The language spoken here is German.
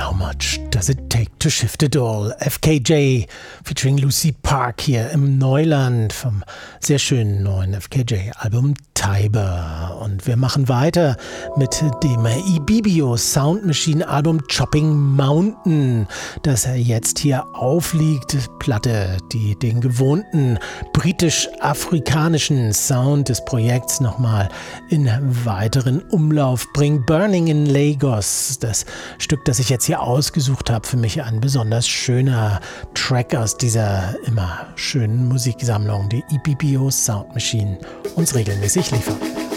How Much Does It Take to Shift It All? FKJ featuring Lucy Park hier im Neuland vom sehr schönen neuen FKJ-Album Tiber. Und wir machen weiter mit dem Ibibio Sound Machine Album Chopping Mountain, das jetzt hier aufliegt. Platte, die den gewohnten britisch-afrikanischen Sound des Projekts nochmal in weiteren Umlauf bringt. Burning in Lagos, das Stück, das ich jetzt hier ausgesucht habe, für mich ein besonders schöner Track aus dieser immer schönen Musiksammlung, die Ibibio Sound Machine uns regelmäßig liefert.